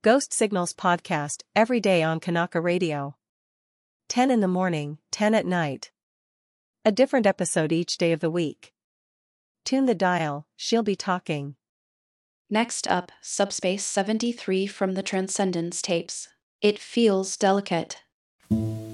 Ghost Signals podcast every day on Kanaka Radio. 10 in the morning, 10 at night. A different episode each day of the week. Tune the dial, she'll be talking. Next up, Subspace 73 from the Transcendence tapes. It feels delicate.